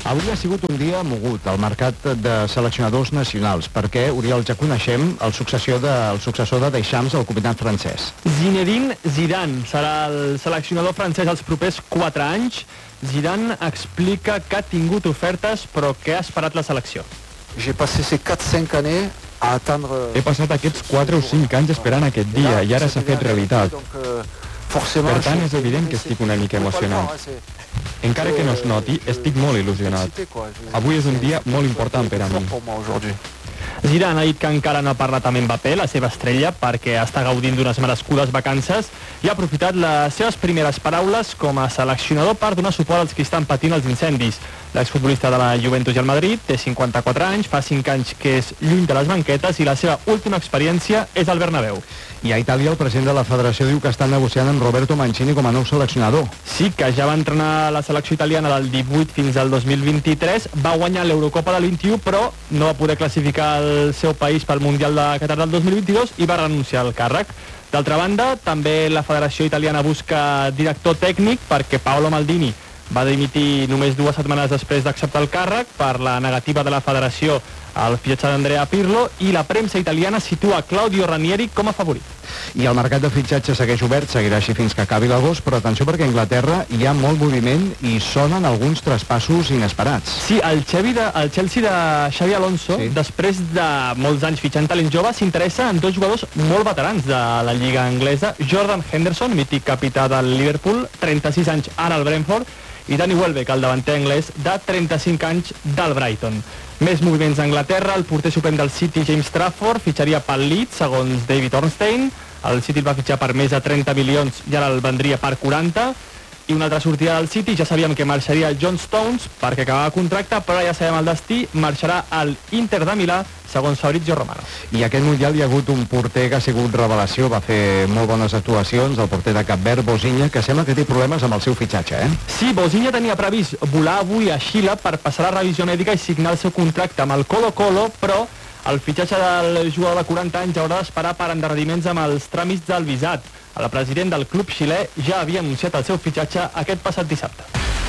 Avui ha sigut un dia mogut al mercat de seleccionadors nacionals, perquè, Oriol, ja coneixem el successor de Deschamps al combinat francès. Zinedine Zidane serà el seleccionador francès els propers 4 anys. Zidane explica que ha tingut ofertes, però que ha esperat la selecció. He passat aquests 4 o 5 anys esperant aquest dia i ara s'ha fet realitat. Per tant, és evident que estic una mica emocionat. Encara que no es noti, estic molt il·lusionat. Avui és un dia molt important per a mi. Zidane ha dit que encara no ha parlat amb Mbappé, la seva estrella, perquè està gaudint d'unes merescudes vacances i ha aprofitat les seves primeres paraules com a seleccionador per donar suport als que estan patint els incendis. L'exfutbolista de la Juventus i el Madrid té 54 anys, fa 5 anys que és lluny de les banquetes i la seva última experiència és al Bernabéu. I a Itàlia el president de la federació diu que està negociant amb Roberto Mancini com a nou seleccionador. Sí, que ja va entrenar la selecció italiana del 18 fins al 2023, va guanyar l'Eurocopa del 21, però no va poder classificar el seu país pel Mundial de Qatar del 2022 i va renunciar al càrrec. D'altra banda, també la federació italiana busca director tècnic perquè Paolo Maldini va dimitir només 2 setmanes després d'acceptar el càrrec per la negativa de la federació al fitxatge d'Andrea Pirlo, i la premsa italiana situa Claudio Ranieri com a favorit. I el mercat de fitxatge segueix obert, seguirà així fins que acabi l'agost, però atenció perquè a Anglaterra hi ha molt moviment i sonen alguns traspassos inesperats. Sí, el Chelsea de Xabi Alonso, després de molts anys fitxant talent jove, s'interessa en 2 jugadors molt veterans de la Lliga anglesa, Jordan Henderson, mític capità del Liverpool, 36 anys ara al Brentford, i Danny Welbeck, el davanter anglès de 35 anys del Brighton. Més moviments a Anglaterra, el porter suprem del City, James Trafford, fitxaria pel Leeds, segons David Ornstein. El City el va fitxar per més de 30 milions i ara el vendria per 40. I una altra sortida del City, ja sabíem que marxaria John Stones perquè acabava contracte, però ja sabem el destí, marxarà al Inter de Milà, segons Fabrizio Romano. I aquest Mundial hi ha hagut un porter que ha sigut revelació, va fer molt bones actuacions, el porter de Cap Verd, Bozinha, que sembla que té problemes amb el seu fitxatge, Sí, Bozinha tenia previst volar avui a Xile per passar la revisió mèdica i signar el seu contracte amb el Colo-Colo, però el fitxatge del jugador de 40 anys haurà d'esperar per endarreriments amb els tràmits del visat. El president del club xilè ja havia anunciat el seu fitxatge aquest passat dissabte.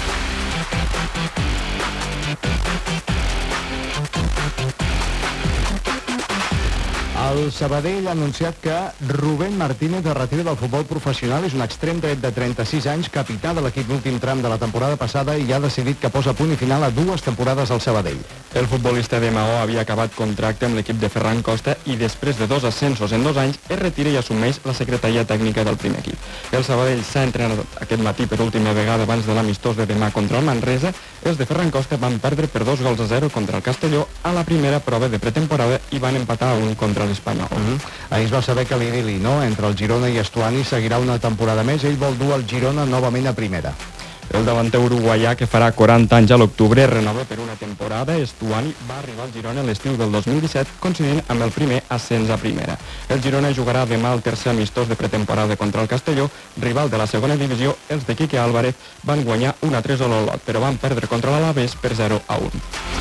El Sabadell ha anunciat que Rubén Martínez es retira del futbol professional. És un extrem dret de 36 anys, capità de l'equip l'últim tram de la temporada passada, i ha decidit que posa punt i final a 2 temporades al Sabadell. El futbolista de Maó havia acabat contracte amb l'equip de Ferran Costa i després de 2 ascensos en 2 anys es retira i assumeix la secretaria tècnica del primer equip. El Sabadell s'ha entrenat aquest matí per última vegada abans de l'amistós de demà contra el Manresa. Els de Ferran Costa van perdre per 2-0 contra el Castelló a la primera prova de pretemporada i van empatar a 1 contra l'Espanyol. Ahir es va saber que l'idili, entre el Girona i Estuani seguirà una temporada més. Ell vol dur el Girona novament a primera. El davanter uruguaià, que farà 40 anys a l'octubre, renova per una temporada. Estuani va arribar al Girona l'estiu del 2017, coincidint amb el primer ascens a primera. El Girona jugarà demà el tercer amistós de pretemporada contra el Castelló, rival de la segona divisió. Els de Quique Álvarez van guanyar 1-3 a l'Olot, però van perdre contra l'Alavés per 0-1.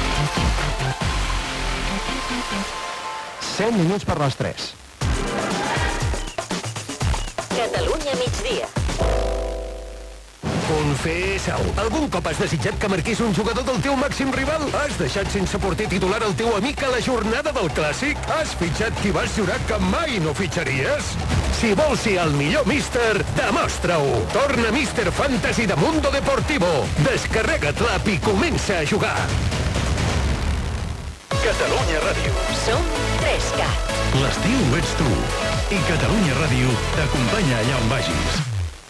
7 minuts per les 3. Catalunya migdia. Confessa-ho. Algun cop has desitjat que marqués un jugador del teu màxim rival? Has deixat sense porter titular el teu amic a la jornada del Clàssic? Has fitxat qui vas jurar que mai no fitxaries? Si vols ser el millor míster, demostra-ho. Torna Míster Fantasy de Mundo Deportivo. Descarrega't l'app i comença a jugar. Catalunya Ràdio. Som 3CAT. L'estiu ets tu. I Catalunya Ràdio t'acompanya allà on vagis.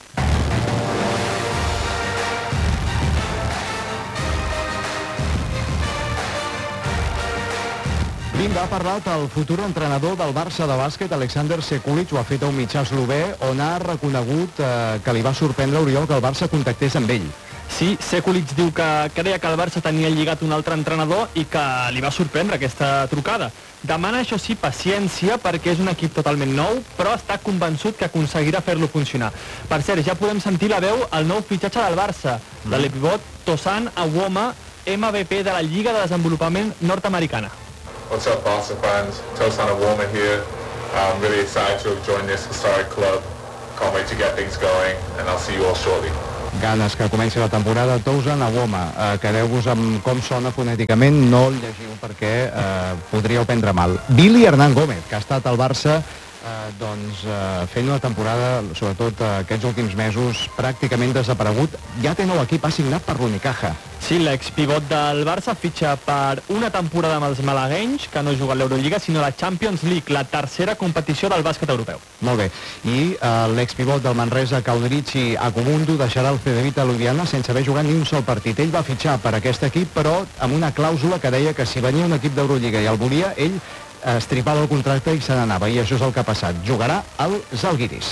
Vinga, ha parlat el futur entrenador del Barça de bàsquet, Alexander Sekulic. Ho ha fet a un mitjà eslové on ha reconegut que li va sorprendre, Oriol, que el Barça contactés amb ell. Sí, Sekulic diu que creia que el Barça tenia lligat un altre entrenador i que li va sorprendre aquesta trucada. Demana, això sí, paciència perquè és un equip totalment nou, però està convençut que aconseguirà fer-lo funcionar. Per cert, ja podem sentir la veu al nou fitxatge del Barça, de l'epivot Tosan Awoma, MVP de la Lliga de Desenvolupament Nord-Americana. What's up, Barca fans? Tosan Awoma here. I'm really excited to join this historic club. Can't wait to get things going, and I'll see you all shortly. ganes que comenci la temporada. Touzan Awoma, quedeu-vos amb com sona fonèticament, no el llegiu perquè podríeu prendre mal. Billy Hernán Gómez, que ha estat al Barça fent una temporada, sobretot aquests últims mesos, pràcticament desaparegut. Ja té nou equip, ha signat per l'Unicaja. Sí, l'expivot del Barça fitxa per una temporada amb els malaguenys, que no juga a l'Eurolliga, sinó a la Champions League, la tercera competició del bàsquet europeu. Molt bé. I l'expivot del Manresa, Kaunerichi Akumundu, deixarà el Cedevita Ljubljana sense haver jugat ni un sol partit. Ell va fitxar per aquest equip, però amb una clàusula que deia que si venia un equip d'Eurolliga i el volia, ell estripava el contracte i se n'anava, i això és el que ha passat. Jugarà al Žalgiris.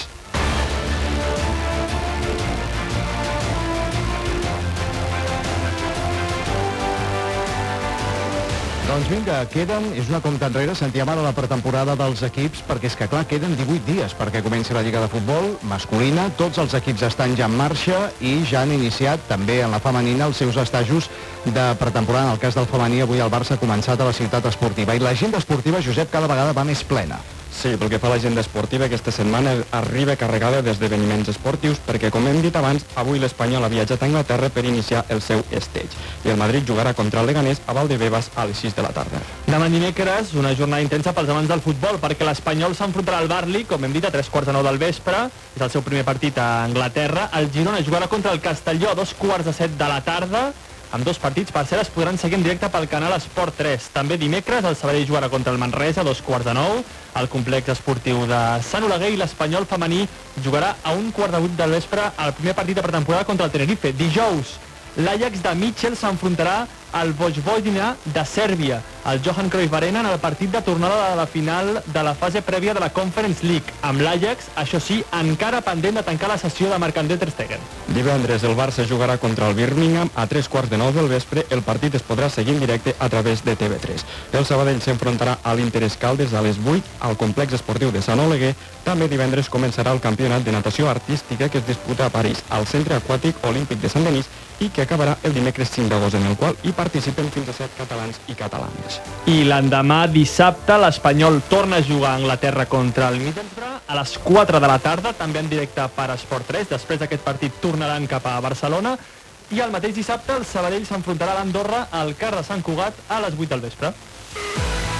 Doncs vinga, és una compta enrere, sentíem ara la pretemporada dels equips, perquè és que clar, queden 18 dies perquè comenci la Lliga de Futbol masculina, tots els equips estan ja en marxa i ja han iniciat també en la femenina els seus estajos de pretemporada. En el cas del femení, avui el Barça ha començat a la ciutat esportiva i l'agenda esportiva, Josep, cada vegada va més plena. Sí, pel que fa a l'agenda esportiva, aquesta setmana arriba carregada d'esdeveniments esportius perquè, com hem dit abans, avui l'Espanyol ha viatjat a Anglaterra per iniciar el seu esteig. I el Madrid jugarà contra el Leganés a Valdebebas a les 6 de la tarda. Demà dimecres, una jornada intensa pels amants del futbol, perquè l'Espanyol s'enfrontarà al Burnley, com hem dit, a 3:45 del vespre. És el seu primer partit a Anglaterra. El Girona jugarà contra el Castelló a 2:45 de la tarda. Amb dos partits, per cert, es podran seguir en directe pel canal Esport 3. També dimecres el Sabadell jugarà contra el Manresa a 2:45 al complex esportiu de Sant Oleguer, i l'Espanyol femení jugarà a 1:15 del vespre al primer partit de pretemporada contra el Tenerife. Dijous, l'Ajax de Mitchell s'enfrontarà al Vojvodina de Sèrbia, al Johan Cruyff Arena, en el partit de tornada de la final de la fase prèvia de la Conference League, amb l'Ajax, això sí, encara pendent de tancar la sessió de Marc-André Ter Stegen. Divendres el Barça jugarà contra el Birmingham a 3:15 del vespre. El partit es podrà seguir en directe a través de TV3. El Sabadell s'enfrontarà a l'Inter Escaldes a les 8 al complex esportiu de Sant Oleguer. També divendres començarà el campionat de natació artística que es disputa a París, al Centre Aquàtic Olímpic de Sant Denis, i que acabarà el dimecres 5 d'agost, en el qual hi participen fins a 7 catalans i catalanes. I l'endemà, dissabte, l'Espanyol torna a jugar a Anglaterra contra el Middlesbrough a les 4 de la tarda, també en directe per Esport 3. Després d'aquest partit tornaran cap a Barcelona, i el mateix dissabte el Sabadell s'enfrontarà a l'Andorra al Car de Sant Cugat a les 8 del vespre.